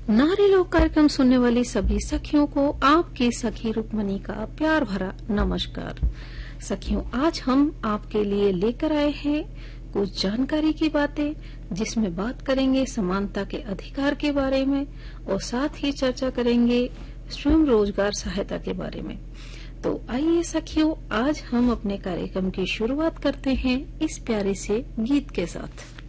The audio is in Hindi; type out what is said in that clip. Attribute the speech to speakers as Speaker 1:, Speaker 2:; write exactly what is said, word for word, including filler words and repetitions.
Speaker 1: नारी लोक कार्यक्रम सुनने वाली सभी सखियों को आपकी सखी रुक्मणी का प्यार भरा नमस्कार। सखियों, आज हम आपके लिए लेकर आए हैं कुछ जानकारी की बातें, जिसमें बात करेंगे समानता के अधिकार के बारे में और साथ ही चर्चा करेंगे स्वयं रोजगार सहायता के बारे में। तो आइए सखियों, आज हम अपने कार्यक्रम की शुरुआत करते हैं इस प्यारे से गीत के साथ।